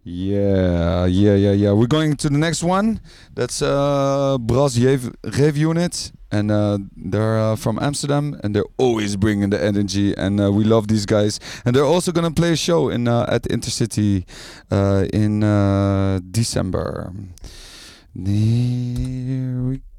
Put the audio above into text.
Yeah. We're going to the next one. That's Bras Rave Unit. And they're from Amsterdam, and they're always bringing the energy, and we love these guys. And they're also gonna play a show in at Intercity in December. Here we